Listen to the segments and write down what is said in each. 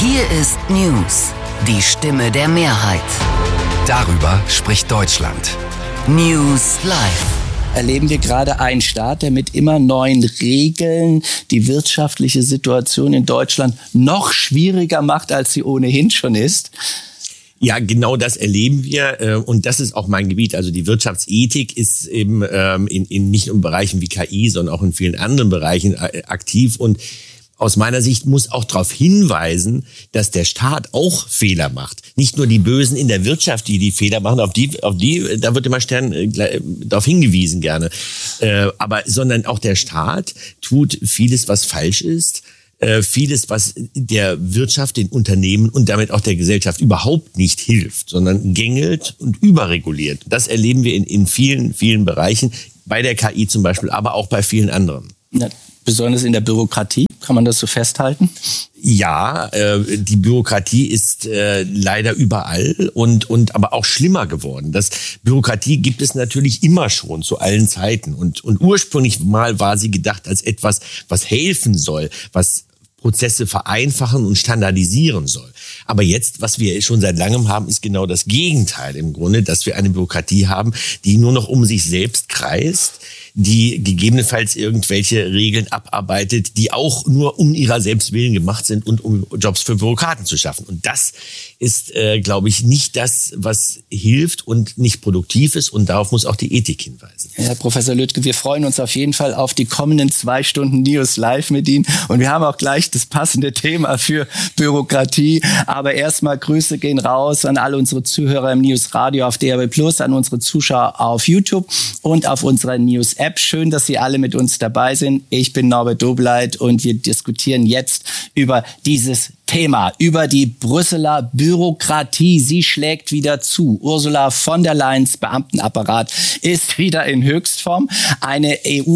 Hier ist News, die Stimme der Mehrheit. Darüber spricht Deutschland. News Live. Erleben wir gerade einen Staat, der mit immer neuen Regeln die wirtschaftliche Situation in Deutschland noch schwieriger macht, als sie ohnehin schon ist? Ja, genau das erleben wir und das ist auch mein Gebiet. Also die Wirtschaftsethik ist eben in nicht nur in Bereichen wie KI, sondern auch in vielen anderen Bereichen aktiv und aus meiner Sicht muss auch darauf hinweisen, dass der Staat auch Fehler macht. Nicht nur die Bösen in der Wirtschaft, die Fehler machen, auf die, da wird immer darauf hingewiesen gerne. Sondern auch der Staat tut vieles, was falsch ist. Vieles, was der Wirtschaft, den Unternehmen und damit auch der Gesellschaft überhaupt nicht hilft, sondern gängelt und überreguliert. Das erleben wir in vielen, vielen Bereichen, bei der KI zum Beispiel, aber auch bei vielen anderen. Ja, besonders in der Bürokratie, kann man das so festhalten? Ja, die Bürokratie ist leider überall und aber auch schlimmer geworden. Bürokratie gibt es natürlich immer schon zu allen Zeiten und ursprünglich mal war sie gedacht als etwas, was helfen soll, was Prozesse vereinfachen und standardisieren soll. Aber jetzt, was wir schon seit langem haben, ist genau das Gegenteil im Grunde, dass wir eine Bürokratie haben, die nur noch um sich selbst kreist, die gegebenenfalls irgendwelche Regeln abarbeitet, die auch nur um ihrer selbst willen gemacht sind und um Jobs für Bürokraten zu schaffen. Und das ist, glaube ich, nicht das, was hilft und nicht produktiv ist. Und darauf muss auch die Ethik hinweisen. Herr Professor Lüttke, wir freuen uns auf jeden Fall auf die kommenden 2 Stunden News Live mit Ihnen. Und wir haben auch gleich das passende Thema für Bürokratie. Aber erstmal Grüße gehen raus an alle unsere Zuhörer im News Radio auf DRB+, an unsere Zuschauer auf YouTube und auf unserer News App. Schön, dass Sie alle mit uns dabei sind. Ich bin Norbert Dobleit und wir diskutieren jetzt über dieses Thema, über die Brüsseler Bürokratie. Sie schlägt wieder zu. Ursula von der Leyens Beamtenapparat ist wieder in Höchstform. Eine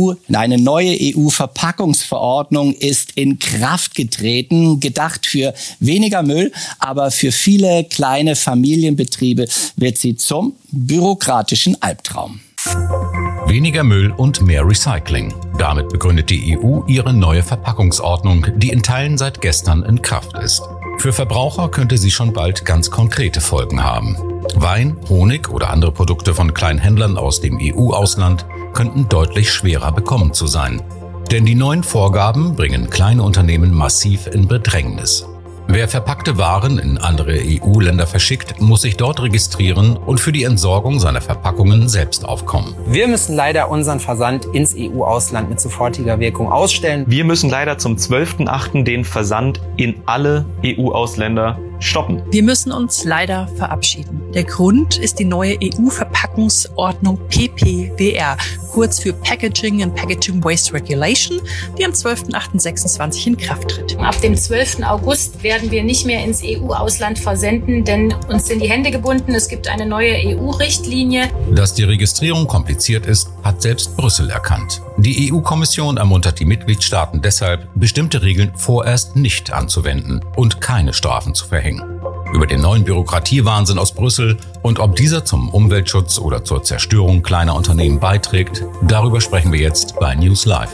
neue EU-Verpackungsverordnung ist in Kraft getreten, gedacht für weniger Müll, aber für viele kleine Familienbetriebe wird sie zum bürokratischen Albtraum. Weniger Müll und mehr Recycling. Damit begründet die EU ihre neue Verpackungsordnung, die in Teilen seit gestern in Kraft ist. Für Verbraucher könnte sie schon bald ganz konkrete Folgen haben. Wein, Honig oder andere Produkte von Kleinhändlern aus dem EU-Ausland könnten deutlich schwerer bekommen zu sein. Denn die neuen Vorgaben bringen kleine Unternehmen massiv in Bedrängnis. Wer verpackte Waren in andere EU-Länder verschickt, muss sich dort registrieren und für die Entsorgung seiner Verpackungen selbst aufkommen. Wir müssen leider unseren Versand ins EU-Ausland mit sofortiger Wirkung ausstellen. Wir müssen leider zum 12.8. den Versand in alle EU-Ausländer stoppen. Wir müssen uns leider verabschieden. Der Grund ist die neue EU-Verpackungsordnung PPWR, kurz für Packaging and Packaging Waste Regulation, die am 12.08.26 in Kraft tritt. Ab dem 12. August werden wir nicht mehr ins EU-Ausland versenden, denn uns sind die Hände gebunden. Es gibt eine neue EU-Richtlinie. Dass die Registrierung kompliziert ist, hat selbst Brüssel erkannt. Die EU-Kommission ermuntert die Mitgliedstaaten deshalb, bestimmte Regeln vorerst nicht anzuwenden und keine Strafen zu verhängen. Über den neuen Bürokratiewahnsinn aus Brüssel und ob dieser zum Umweltschutz oder zur Zerstörung kleiner Unternehmen beiträgt, darüber sprechen wir jetzt bei News Live.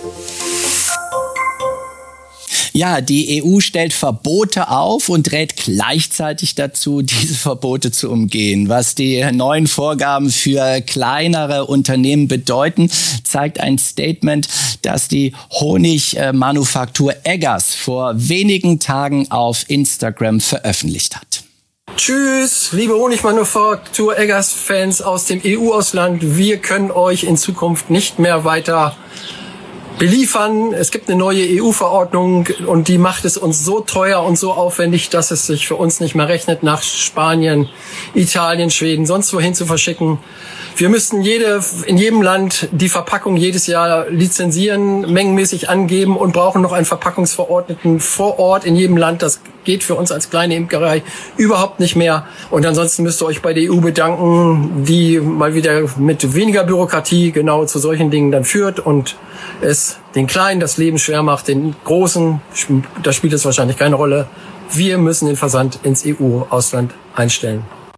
Ja, die EU stellt Verbote auf und rät gleichzeitig dazu, diese Verbote zu umgehen. Was die neuen Vorgaben für kleinere Unternehmen bedeuten, zeigt ein Statement, das die Honigmanufaktur Eggers vor wenigen Tagen auf Instagram veröffentlicht hat. Tschüss, liebe Honigmanufaktur Eggers-Fans aus dem EU-Ausland. Wir können euch in Zukunft nicht mehr weiter beliefern. Es gibt eine neue EU-Verordnung und die macht es uns so teuer und so aufwendig, dass es sich für uns nicht mehr rechnet, nach Spanien, Italien, Schweden, sonst wohin zu verschicken. Wir müssten in jedem Land die Verpackung jedes Jahr lizenzieren, mengenmäßig angeben und brauchen noch einen Verpackungsverordneten vor Ort in jedem Land. Das geht für uns als kleine Imkerei überhaupt nicht mehr. Und ansonsten müsst ihr euch bei der EU bedanken, die mal wieder mit weniger Bürokratie genau zu solchen Dingen dann führt und es den Kleinen das Leben schwer macht, den Großen, da spielt es wahrscheinlich keine Rolle. Wir müssen den Versand ins EU-Ausland einstellen.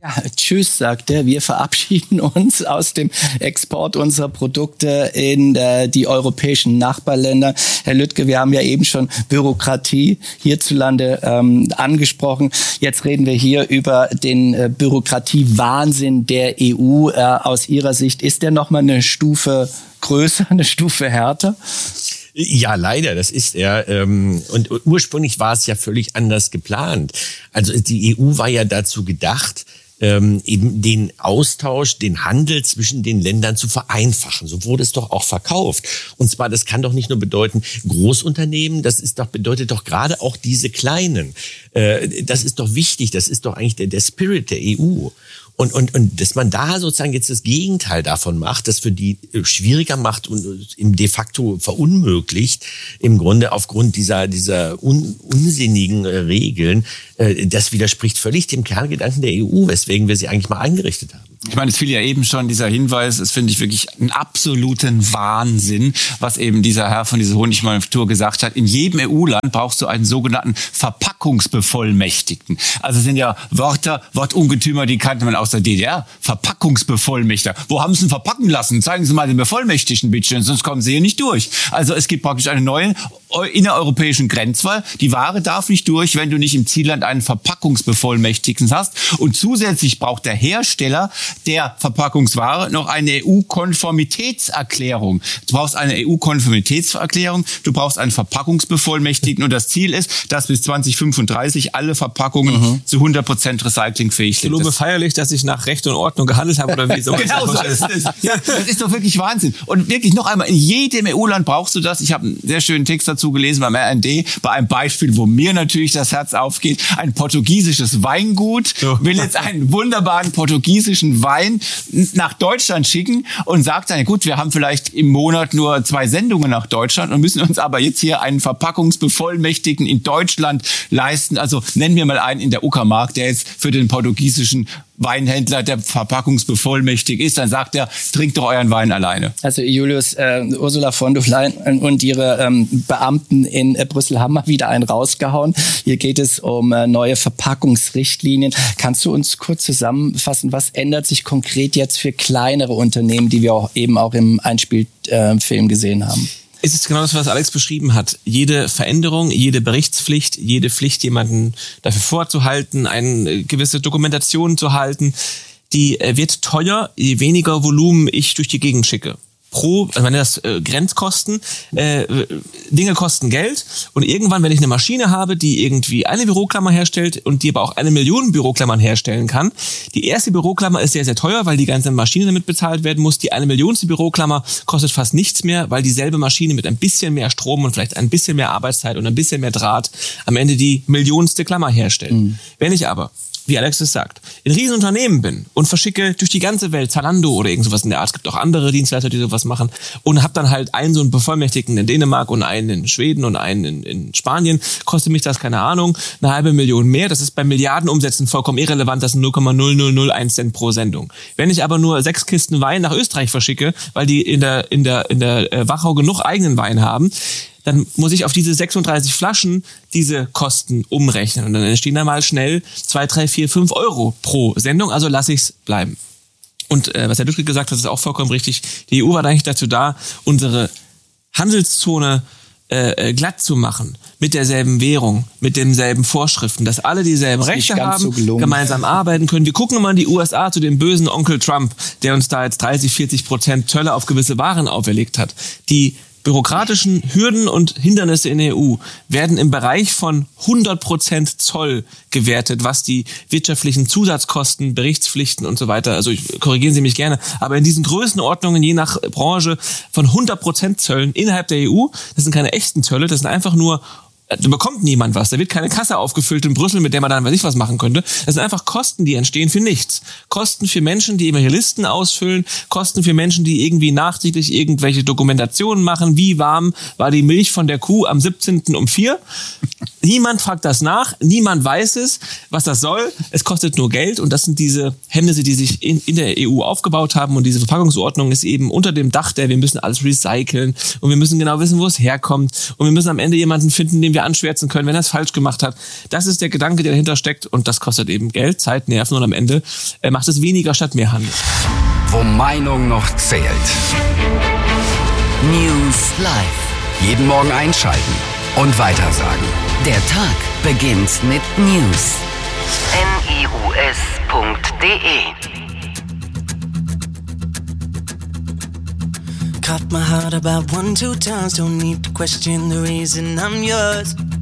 Ja, tschüss, sagt er. Wir verabschieden uns aus dem Export unserer Produkte in die europäischen Nachbarländer. Herr Lüttke, wir haben ja eben schon Bürokratie hierzulande angesprochen. Jetzt reden wir hier über den Bürokratiewahnsinn der EU. Aus Ihrer Sicht, ist der noch mal eine Stufe größer, eine Stufe härter? Ja, leider, das ist er. Und ursprünglich war es ja völlig anders geplant. Also die EU war ja dazu gedacht, eben den Austausch, den Handel zwischen den Ländern zu vereinfachen. So wurde es doch auch verkauft. Und zwar, das kann doch nicht nur bedeuten Großunternehmen, bedeutet doch gerade auch diese kleinen. Das ist doch wichtig, das ist doch eigentlich der Spirit der EU. Und dass man da sozusagen jetzt das Gegenteil davon macht, das für die schwieriger macht und im de facto verunmöglicht, im Grunde aufgrund dieser unsinnigen Regeln, das widerspricht völlig dem Kerngedanken der EU, weswegen wir sie eigentlich mal eingerichtet haben. Ich meine, es fiel ja eben schon dieser Hinweis, es finde ich wirklich einen absoluten Wahnsinn, was eben dieser Herr von dieser Honigmanufaktur gesagt hat. In jedem EU-Land brauchst du einen sogenannten Verpackungsbevollmächtigten. Also sind ja Wortungetümer, die kannte man aus der DDR. Verpackungsbevollmächtiger. Wo haben Sie ihn verpacken lassen? Zeigen Sie mal den Bevollmächtigten, bitte, sonst kommen Sie hier nicht durch. Also es gibt praktisch einen neuen innereuropäischen Grenzwall. Die Ware darf nicht durch, wenn du nicht im Zielland einen Verpackungsbevollmächtigten hast. Und zusätzlich braucht der Hersteller der Verpackungsware noch eine EU-Konformitätserklärung. Du brauchst eine EU-Konformitätserklärung, du brauchst einen Verpackungsbevollmächtigten und das Ziel ist, dass bis 2035 alle Verpackungen zu 100% recyclingfähig sind. Ich lobe feierlich, dass ich nach Recht und Ordnung gehandelt habe oder wie so. Genau so ist es. Ja, das ist doch wirklich Wahnsinn. Und wirklich noch einmal, in jedem EU-Land brauchst du das. Ich habe einen sehr schönen Text dazu gelesen beim RND, bei einem Beispiel, wo mir natürlich das Herz aufgeht. Ein portugiesisches Weingut will jetzt einen wunderbaren portugiesischen Wein nach Deutschland schicken und sagt dann, gut, wir haben vielleicht im Monat nur 2 Sendungen nach Deutschland und müssen uns aber jetzt hier einen Verpackungsbevollmächtigten in Deutschland leisten. Also nennen wir mal einen in der Uckermark, der jetzt für den portugiesischen Weinhändler, der verpackungsbevollmächtigt ist, dann sagt er, trinkt doch euren Wein alleine. Also Julius, Ursula von der Leyen und ihre Beamten in Brüssel haben mal wieder einen rausgehauen. Hier geht es um neue Verpackungsrichtlinien. Kannst du uns kurz zusammenfassen, was ändert sich konkret jetzt für kleinere Unternehmen, die wir auch eben auch im Einspielfilm gesehen haben? Es ist genau das, was Alex beschrieben hat. Jede Veränderung, jede Berichtspflicht, jede Pflicht, jemanden dafür vorzuhalten, eine gewisse Dokumentation zu halten, die wird teuer, je weniger Volumen ich durch die Gegend schicke. Grenzkosten, Dinge kosten Geld und irgendwann, wenn ich eine Maschine habe, die irgendwie eine Büroklammer herstellt und die aber auch 1 Million Büroklammern herstellen kann, die erste Büroklammer ist sehr, sehr teuer, weil die ganze Maschine damit bezahlt werden muss. Die 1 Millionste Büroklammer kostet fast nichts mehr, weil dieselbe Maschine mit ein bisschen mehr Strom und vielleicht ein bisschen mehr Arbeitszeit und ein bisschen mehr Draht am Ende die millionste Klammer herstellt. Wenn ich aber, wie Alex es sagt, in Riesenunternehmen bin und verschicke durch die ganze Welt, Zalando oder irgend sowas in der Art, es gibt auch andere Dienstleister, die sowas machen, und habe dann halt einen so einen Bevollmächtigten in Dänemark und einen in Schweden und einen in Spanien, kostet mich das, keine Ahnung, 500.000 mehr. Das ist bei Milliardenumsätzen vollkommen irrelevant, das sind 0,0001 Cent pro Sendung. Wenn ich aber nur 6 Kisten Wein nach Österreich verschicke, weil die in der Wachau genug eigenen Wein haben, dann muss ich auf diese 36 Flaschen diese Kosten umrechnen. Und dann entstehen da mal schnell 2, 3, 4, 5 Euro pro Sendung. Also lasse ich es bleiben. Und was Herr Lüttke gesagt hat, ist auch vollkommen richtig. Die EU war eigentlich dazu da, unsere Handelszone glatt zu machen. Mit derselben Währung, mit denselben Vorschriften, dass alle dieselben Rechte haben, so gemeinsam arbeiten können. Wir gucken mal in die USA zu dem bösen Onkel Trump, der uns da jetzt 30-40% Zölle auf gewisse Waren auferlegt hat. Die bürokratischen Hürden und Hindernisse in der EU werden im Bereich von 100% Zoll gewertet, was die wirtschaftlichen Zusatzkosten, Berichtspflichten und so weiter, also korrigieren Sie mich gerne, aber in diesen Größenordnungen je nach Branche von 100% Zöllen innerhalb der EU, das sind keine echten Zölle, das sind einfach nur, da bekommt niemand was. Da wird keine Kasse aufgefüllt in Brüssel, mit der man dann weiß ich was machen könnte. Das sind einfach Kosten, die entstehen für nichts. Kosten für Menschen, die irgendwelche Listen ausfüllen, Kosten für Menschen, die irgendwie nachträglich irgendwelche Dokumentationen machen. Wie warm war die Milch von der Kuh am 17. um 4? Niemand fragt das nach, niemand weiß es, was das soll. Es kostet nur Geld und das sind diese Hemmnisse, die sich in der EU aufgebaut haben und diese Verpackungsordnung ist eben unter dem Dach wir müssen alles recyceln und wir müssen genau wissen, wo es herkommt und wir müssen am Ende jemanden finden, den wir anschwärzen können, wenn er es falsch gemacht hat. Das ist der Gedanke, der dahinter steckt und das kostet eben Geld, Zeit, Nerven und am Ende macht es weniger statt mehr Handel. Wo Meinung noch zählt. News Live. Jeden Morgen einschalten und weitersagen. Der Tag beginnt mit News. NIUS.de. Caught my heart about 1-2 times. Don't need to question the reason I'm yours.